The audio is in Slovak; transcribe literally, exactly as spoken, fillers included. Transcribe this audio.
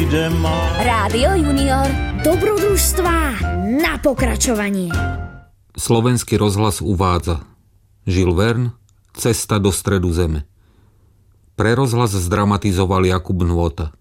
kde má. Rádio Junior. Dobrodružstvá na pokračovanie. Slovenský rozhlas uvádza Jules Verne, Cesta do stredu zeme. Pre rozhlas zdramatizoval Jakub Nôta.